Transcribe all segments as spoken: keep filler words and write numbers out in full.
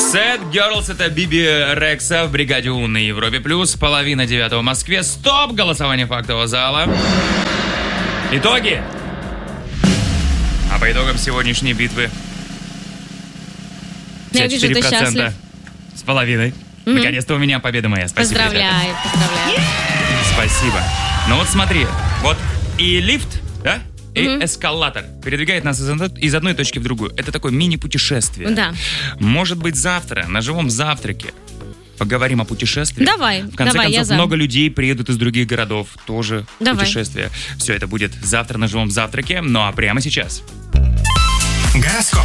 Sad Girls — это Биби Рекса в бригаде У на Европе плюс. Половина девятого в Москве. Стоп! Голосование фактового зала. Итоги. А по итогам сегодняшней битвы Я вижу, ты счастлив. с половиной. Mm-hmm. Наконец-то у меня победа моя. Спасибо, поздравляю, ребята. поздравляю. Спасибо. Ну вот смотри, вот и лифт, да? И mm-hmm. эскалатор передвигает нас из, из одной точки в другую. Это такое мини-путешествие. Да. Может быть, завтра на живом завтраке поговорим о путешествиях. Давай, В конце давай, концов, много людей приедут из других городов. Тоже давай. Путешествие. Все это будет завтра на живом завтраке. Ну а прямо сейчас. Гороскоп.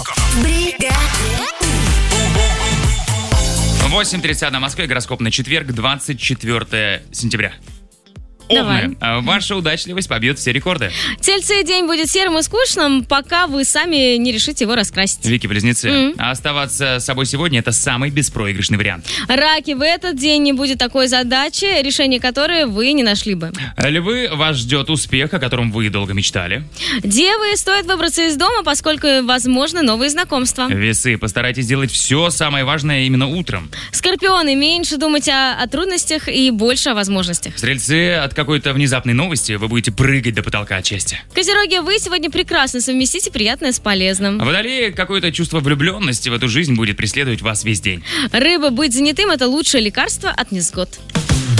восемь тридцать на Москве. Гороскоп на четверг, двадцать четвёртое сентября. Давай. Овны, ваша удачливость побьет все рекорды. Тельцы, день будет серым и скучным, пока вы сами не решите его раскрасить. Вики-близнецы, Mm. а оставаться собой сегодня — это самый беспроигрышный вариант. Раки, в этот день не будет такой задачи, решение которой вы не нашли бы. Львы, вас ждет успех, о котором вы долго мечтали. Девы, стоит выбраться из дома, поскольку возможны новые знакомства. Весы, постарайтесь сделать все самое важное именно утром. Скорпионы, меньше думать о, о трудностях и больше о возможностях. Стрельцы, от какой-то внезапной новости вы будете прыгать до потолка от счастья. Козероги, вы сегодня прекрасно совместите приятное с полезным. Водолеи, какое-то чувство влюбленности в эту жизнь будет преследовать вас весь день. Рыбы, быть занятым — это лучшее лекарство от невзгод.